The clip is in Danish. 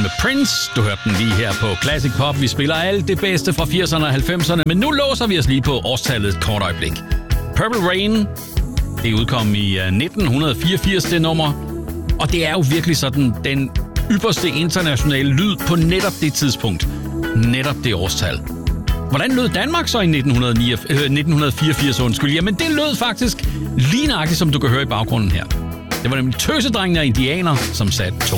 med Prince. Du hørte den lige her på Classic Pop. Vi spiller alt det bedste fra 80'erne og 90'erne, men nu låser vi os lige på årstallet et kort øjeblik. Purple Rain, det udkom i 1984, det nummer. Og det er jo virkelig sådan den ypperste internationale lyd på netop det tidspunkt. Netop det årstal. Hvordan lød Danmark så i 1984? Jamen, det lød faktisk lige nøjagtigt, som du kan høre i baggrunden her. Det var nemlig tøsedrengene og indianer, som satte tonen.